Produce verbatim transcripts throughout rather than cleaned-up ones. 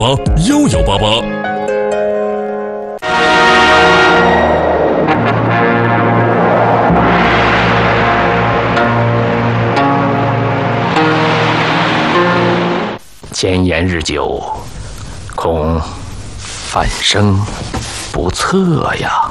悠悠巴巴。 前言日久，恐反生不测呀。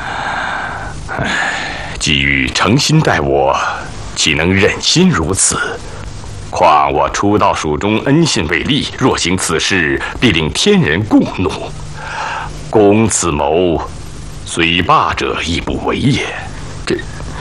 既欲诚心待我，岂能忍心如此？况我初到蜀中，恩信未立，若行此事，必令天人共怒。公此谋，虽罢者亦不为也。这，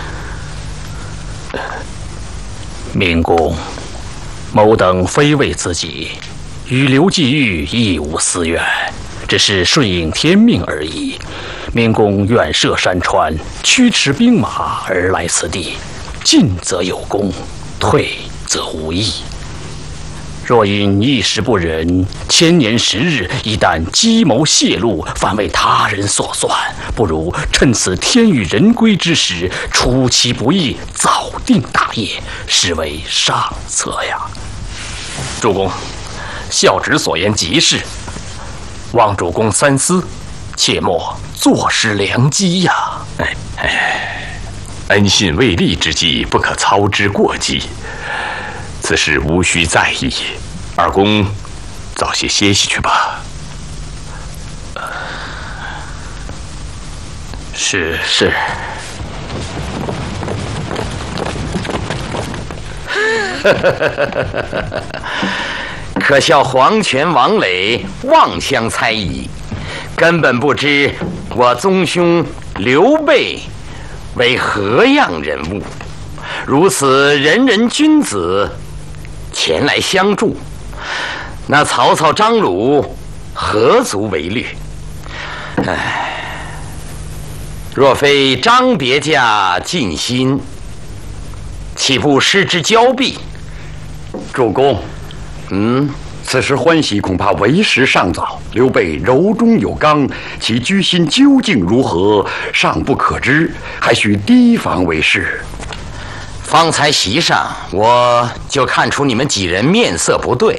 明公，某等非为自己，与刘季玉亦无私怨，只是顺应天命而已。明公远涉山川，驱驰兵马而来此地，进则有功，退则无益。若因一时不仁，千年时日，一旦计谋泄露，反为他人所算，不如趁此天与人归之时，出其不意，早定大业，实为上策呀。主公，孝直所言极是，望主公三思，切莫坐失良机呀。 哎哎，恩信未立之际，不可操之过急。此事无需在意，二公早些歇息去吧。 是是。 可笑黄泉王磊妄相猜疑，根本不知我宗兄刘备为何样人物。如此仁人君子前来相助，那曹操、张鲁何足为虑？唉，若非张别驾尽心，岂不失之交臂？ 主公， 嗯， 此时欢喜恐怕为时尚早。刘备柔中有刚，其居心究竟如何，尚不可知，还需提防为是。 方才席上，我就看出你们几人面色不对。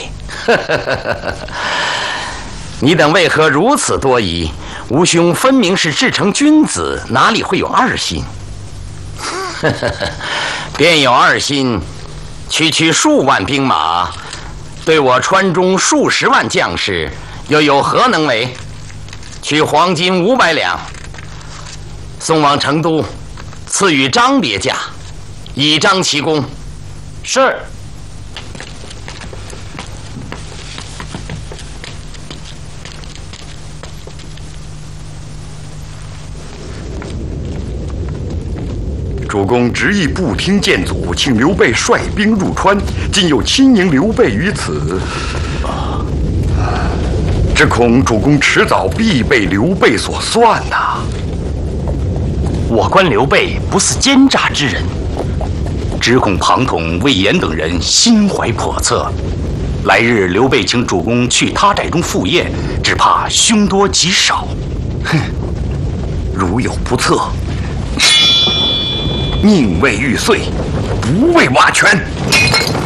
你等为何如此多疑？吾兄分明是至诚君子，哪里会有二心？便有二心，区区数万兵马，对我川中数十万将士，又有何能为？取黄金五百两，送往成都，赐予张别驾，以彰其功。是。 主公执意不听谏阻，请刘备率兵入川，今又亲迎刘备于此，只恐主公迟早必被刘备所算呐、啊。 我观刘备不似奸诈之人，只恐庞统、魏延等人心怀叵测。来日刘备请主公去他宅中赴宴，只怕凶多吉少。 哼，如有不测，宁为玉碎，不为瓦全。